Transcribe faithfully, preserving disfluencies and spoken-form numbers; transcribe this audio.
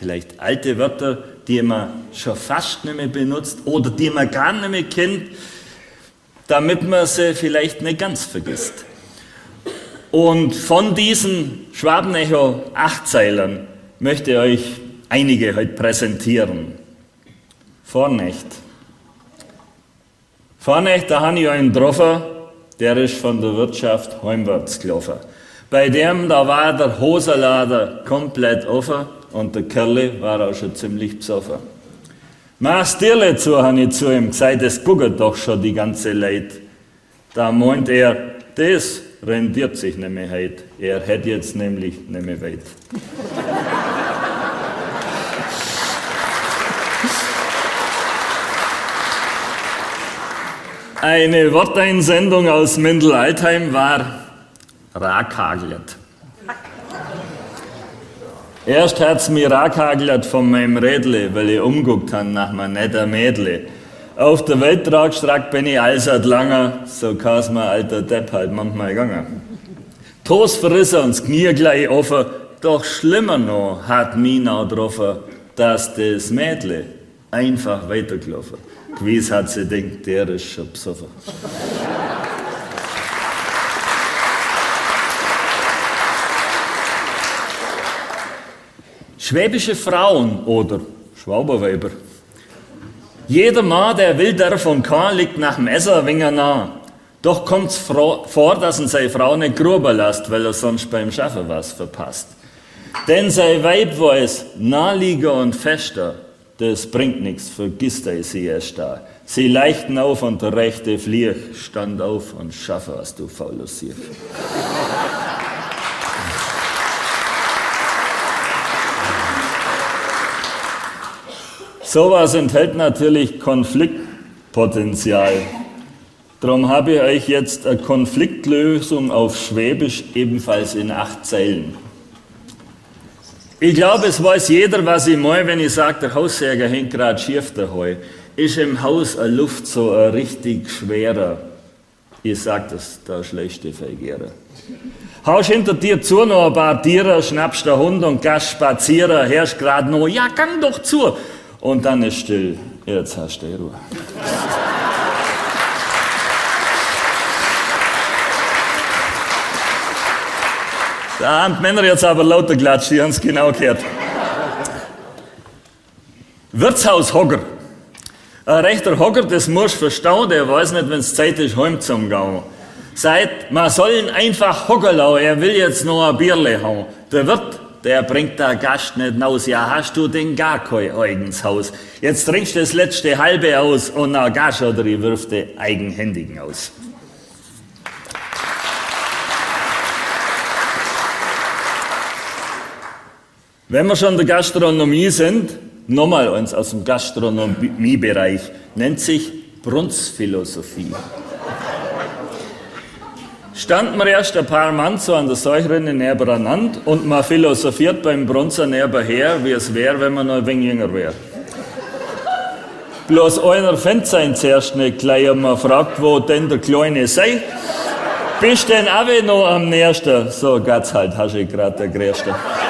vielleicht alte Wörter, die man schon fast nicht mehr benutzt oder die man gar nicht mehr kennt, damit man sie vielleicht nicht ganz vergisst. Und von diesen Schwabenecho Achtzeilern möchte ich euch einige heute präsentieren. Vornächt. Vornächt, da habe ich einen getroffen, der ist von der Wirtschaft heimwärts gelaufen. Bei dem, da war der Hosenlader komplett offen und der Kerl war auch schon ziemlich besoffen. Mach's dir zu, habe ich zu ihm gesagt, das guckt doch schon die ganze Leid. Da meint er, das rendiert sich nicht mehr heute. Er hätte jetzt nämlich nicht mehr weit. Eine Worteinsendung aus Mendel-Altheim war rakagelt. Erst hat's mir rakagelt von meinem Rädle, weil ich umguckt han nach meinem netter Mädle. Auf der Welttragstrecke bin ich allseit langer, so kann's mir alter Depp halt manchmal gegangen. Toast verrissen und das Knie gleich offen, doch schlimmer noch hat mich noch getroffen, dass das Mädle einfach weitergelaufen. Gewiss hat sie gedacht, der ist schon besoffen. Schwäbische Frauen oder Schwaberweiber. Jeder Mann, der will davon kann, liegt nach dem Essen ein wenig nah. Doch kommt's vor, dass ihn seine Frau nicht gruben lässt, weil er sonst beim Schaffen was verpasst. Denn sein Weib weiß, naheliger und fester, das bringt nichts, vergisst er sie erst da. Sie leichten auf und der rechte Flieg stand auf und schaffe, was du fauler Sieg. Sowas enthält natürlich Konfliktpotenzial. Darum habe ich euch jetzt eine Konfliktlösung auf Schwäbisch, ebenfalls in acht Zeilen. Ich glaube, es weiß jeder, was ich meine, wenn ich sage, der Haussäger hängt gerade schief daheim. Ist im Haus eine Luft so ein richtig schwerer. Ich sag das, da schlechte Vergehrer. Haust hinter dir zu noch ein paar Tiere, schnappst den Hund und gehst spazieren, hörst grad noch, ja, gang doch zu. Und dann ist still. Jetzt hast du Ruhe. Da haben die Männer jetzt aber lauter klatscht, die haben es genau gehört. Wirtshaushocker. Ein rechter Hocker, das musst du verstehen, der weiß nicht, wenn es Zeit ist, heim zum Gehen. Sagt, man soll ihn einfach hocken lassen, er will jetzt noch ein Bierle haben. Der Wirt, der bringt der Gast nicht raus. Ja, hast du denn gar kein eigenes Haus? Jetzt trinkst du das letzte halbe aus und ein Gast oder ich wirf den eigenhändigen aus. Wenn wir schon in der Gastronomie sind, nochmal eins aus dem Gastronomiebereich, nennt sich Brunsphilosophie. Standen wir erst ein paar Mann so an der Säucherinne nebeneinander und man philosophiert beim Brunzer nebenher, wie es wäre, wenn man noch ein wenig jünger wäre. Bloß einer fängt sein zuerst nicht gleich und man fragt, wo denn der Kleine sei. Bist denn auch noch am nächsten? So geht's halt, hast du gerade der Größte.